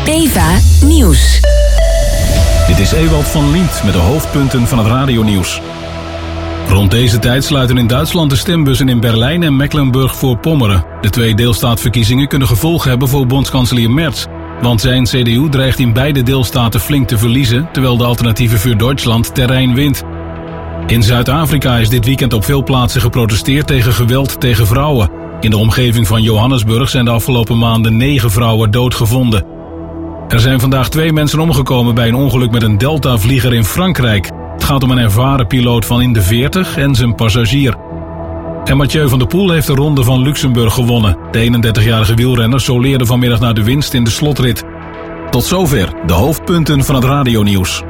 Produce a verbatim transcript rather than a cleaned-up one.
Eva Nieuws. Dit is Ewald van Lient met de hoofdpunten van het radionieuws. Rond deze tijd sluiten in Duitsland de stembussen in Berlijn en Mecklenburg-Voorpommeren. De twee deelstaatverkiezingen kunnen gevolgen hebben voor bondskanselier Merz. Want zijn C D U dreigt in beide deelstaten flink te verliezen, terwijl de Alternatieven voor Duitsland terrein wint. In Zuid-Afrika is dit weekend op veel plaatsen geprotesteerd tegen geweld tegen vrouwen. In de omgeving van Johannesburg zijn de afgelopen maanden negen vrouwen doodgevonden. Er zijn vandaag twee mensen omgekomen bij een ongeluk met een Delta-vlieger in Frankrijk. Het gaat om een ervaren piloot van in de veertig en zijn passagier. En Mathieu van der Poel heeft de Ronde van Luxemburg gewonnen. De eenendertigjarige wielrenner soleerde vanmiddag naar de winst in de slotrit. Tot zover de hoofdpunten van het radionieuws.